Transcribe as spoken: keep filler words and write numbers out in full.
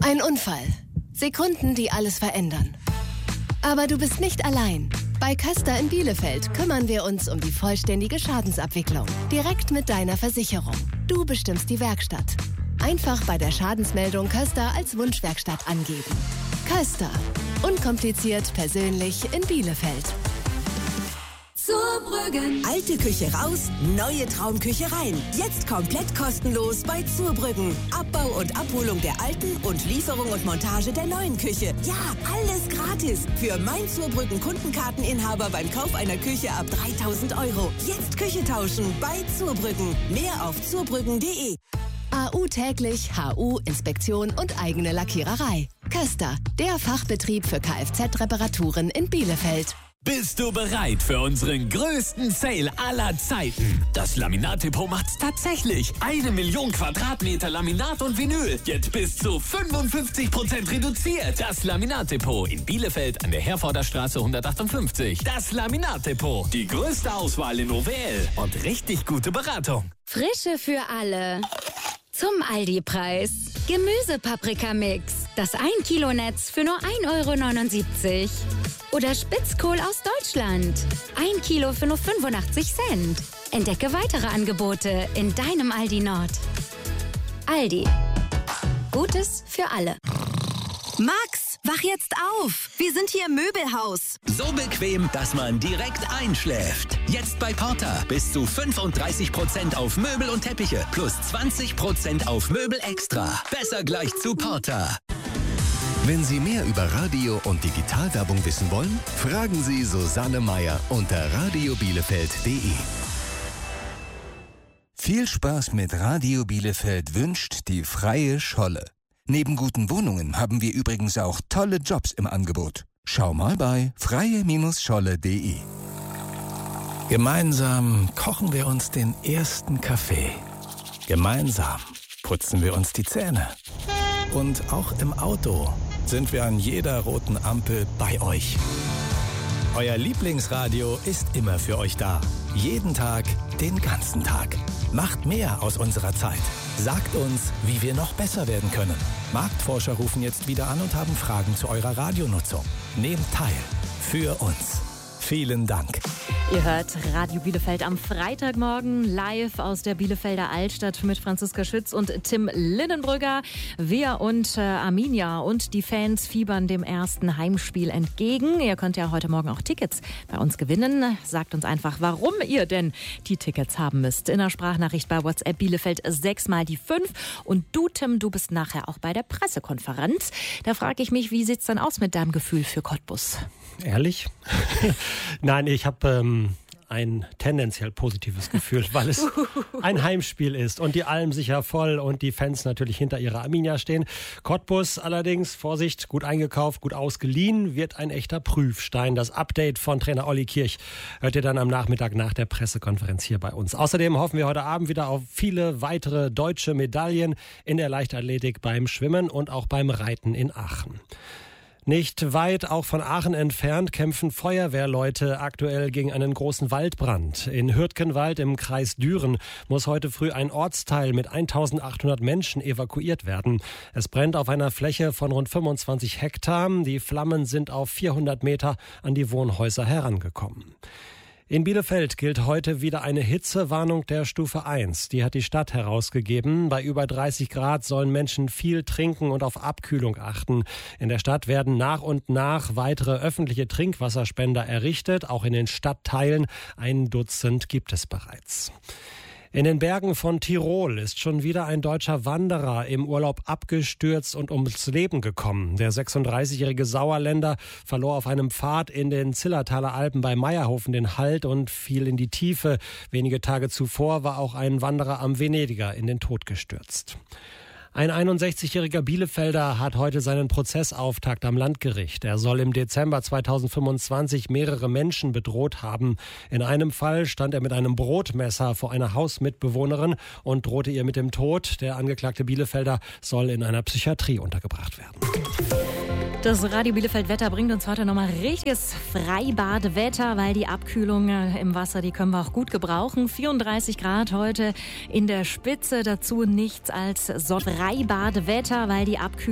Ein Unfall. Sekunden, die alles verändern. Aber du bist nicht allein. Bei Köster in Bielefeld kümmern wir uns um die vollständige Schadensabwicklung. Direkt mit deiner Versicherung. Du bestimmst die Werkstatt. Einfach bei der Schadensmeldung Köster als Wunschwerkstatt angeben. Köster. Unkompliziert, persönlich in Bielefeld. Zurbrüggen. Alte Küche raus, neue Traumküche rein. Jetzt komplett kostenlos bei Zurbrüggen. Abbau und Abholung der alten und Lieferung und Montage der neuen Küche. Ja, alles gratis. Für mein Zurbrüggen Kundenkarteninhaber beim Kauf einer Küche ab dreitausend Euro. Jetzt Küche tauschen bei Zurbrüggen. Mehr auf zurbrüggen punkt de. A U täglich, H U, Inspektion und eigene Lackiererei. Köster, der Fachbetrieb für Kfz-Reparaturen in Bielefeld. Bist du bereit für unseren größten Sale aller Zeiten? Das Laminat-Depot macht's tatsächlich. Eine Million Quadratmeter Laminat und Vinyl. Jetzt bis zu fünfundfünfzig Prozent reduziert. Das Laminat-Depot in Bielefeld an der Herforder Straße hundertachtundfünfzig. Das Laminat-Depot. Die größte Auswahl in O W L und richtig gute Beratung. Frische für alle. Zum Aldi-Preis. Gemüsepaprikamix. Das ein Kilo Netz für nur ein Euro neunundsiebzig. Oder Spitzkohl aus Deutschland. Ein Kilo für nur fünfundachtzig Cent. Entdecke weitere Angebote in deinem Aldi Nord. Aldi. Gutes für alle. Max, wach jetzt auf. Wir sind hier im Möbelhaus. So bequem, dass man direkt einschläft. Jetzt bei Porter. Bis zu fünfunddreißig Prozent auf Möbel und Teppiche. Plus zwanzig Prozent auf Möbel extra. Besser gleich zu Porter. Wenn Sie mehr über Radio- und Digitalwerbung wissen wollen, fragen Sie Susanne Meier unter radio bielefeld punkt de. Viel Spaß mit Radio Bielefeld wünscht die Freie Scholle. Neben guten Wohnungen haben wir übrigens auch tolle Jobs im Angebot. Schau mal bei freie Scholle punkt de. Gemeinsam kochen wir uns den ersten Kaffee. Gemeinsam putzen wir uns die Zähne. Und auch im Auto sind wir an jeder roten Ampel bei euch. Euer Lieblingsradio ist immer für euch da. Jeden Tag, den ganzen Tag. Macht mehr aus unserer Zeit. Sagt uns, wie wir noch besser werden können. Marktforscher rufen jetzt wieder an und haben Fragen zu eurer Radionutzung. Nehmt teil. Für uns. Vielen Dank. Ihr hört Radio Bielefeld am Freitagmorgen live aus der Bielefelder Altstadt mit Franziska Schütz und Tim Linnenbrügger. Wir und äh, Arminia und die Fans fiebern dem ersten Heimspiel entgegen. Ihr könnt ja heute Morgen auch Tickets bei uns gewinnen. Sagt uns einfach, warum ihr denn die Tickets haben müsst. In der Sprachnachricht bei WhatsApp Bielefeld sechs mal die fünf. Und du, Tim, du bist nachher auch bei der Pressekonferenz. Da frage ich mich, wie sieht's dann aus mit deinem Gefühl für Cottbus? Ehrlich? Nein, ich habe ähm, ein tendenziell positives Gefühl, weil es ein Heimspiel ist und die Alm sicher voll und die Fans natürlich hinter ihrer Arminia stehen. Cottbus allerdings, Vorsicht, gut eingekauft, gut ausgeliehen, wird ein echter Prüfstein. Das Update von Trainer Olli Kirch hört ihr dann am Nachmittag nach der Pressekonferenz hier bei uns. Außerdem hoffen wir heute Abend wieder auf viele weitere deutsche Medaillen in der Leichtathletik beim Schwimmen und auch beim Reiten in Aachen. Nicht weit auch von Aachen entfernt kämpfen Feuerwehrleute aktuell gegen einen großen Waldbrand. In Hürtgenwald im Kreis Düren muss heute früh ein Ortsteil mit eintausendachthundert Menschen evakuiert werden. Es brennt auf einer Fläche von rund fünfundzwanzig Hektar. Die Flammen sind auf vierhundert Meter an die Wohnhäuser herangekommen. In Bielefeld gilt heute wieder eine Hitzewarnung der Stufe eins. Die hat die Stadt herausgegeben. Bei über dreißig Grad sollen Menschen viel trinken und auf Abkühlung achten. In der Stadt werden nach und nach weitere öffentliche Trinkwasserspender errichtet. Auch in den Stadtteilen, ein Dutzend gibt es bereits. In den Bergen von Tirol ist schon wieder ein deutscher Wanderer im Urlaub abgestürzt und ums Leben gekommen. Der sechsunddreißigjährige Sauerländer verlor auf einem Pfad in den Zillertaler Alpen bei Meierhofen den Halt und fiel in die Tiefe. Wenige Tage zuvor war auch ein Wanderer am Venediger in den Tod gestürzt. Ein einundsechzigjähriger Bielefelder hat heute seinen Prozessauftakt am Landgericht. Er soll im Dezember zweitausendfünfundzwanzig mehrere Menschen bedroht haben. In einem Fall stand er mit einem Brotmesser vor einer Hausmitbewohnerin und drohte ihr mit dem Tod. Der angeklagte Bielefelder soll in einer Psychiatrie untergebracht werden. Das Radio Bielefeld Wetter bringt uns heute nochmal richtiges Freibadwetter, weil die Abkühlung im Wasser, die können wir auch gut gebrauchen. vierunddreißig Grad heute in der Spitze, dazu nichts als Freibadwetter, weil die Abkühlung